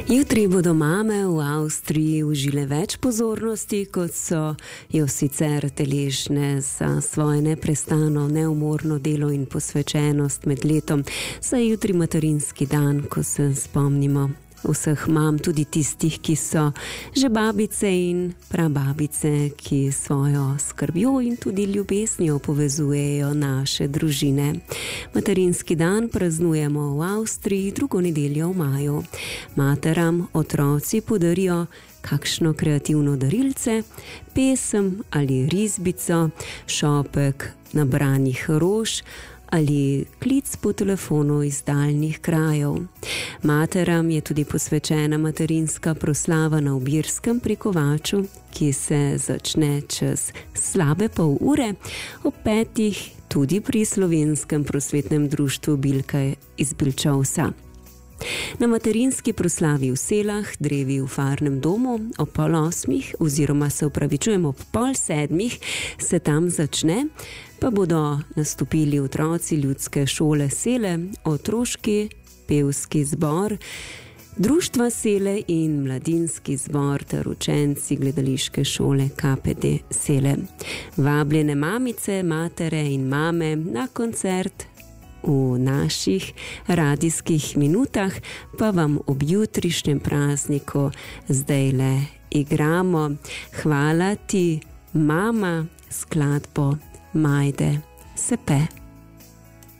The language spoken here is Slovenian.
Jutri bodo mame v Avstriji užile več pozornosti, kot so jo sicer deležne za svoje neprestano, neumorno delo in posvečenost med letom. Saj jutri materinski dan, ko se spomnimo vseh mam, tudi tistih, ki so že babice in prababice, ki svojo skrbjo in tudi ljubeznijo povezujejo naše družine. Materinski dan praznujemo v Avstriji drugo nedeljo v maju. Materam otroci podarijo kakšno kreativno darilce, pesem ali risbico, šopek nabranih rož ali klic po telefonu iz daljnih krajev. Materam je tudi posvečena materinska proslava na Obirskem pri Kovaču, ki se začne čez slabe pol ure, ob 5 tudi pri Slovenskem prosvetnem društvu Bilka iz Bilčovca. Na materinski proslavi v Selah, drevi v Farnem domu, ob 7:30 oziroma se opravičujemo ob 6:30 se tam začne, pa bodo nastopili otroci ljudske šole Sele, otroški pevski zbor Društva Sele in mladinski zbor ter učenci gledališke šole KPD Sele. Vabljene mamice, matere in mame na koncert v naših radijskih minutah pa vam ob jutrišnjem prazniku zdajle igramo Hvala ti, mama, skladbo Majde Sepe.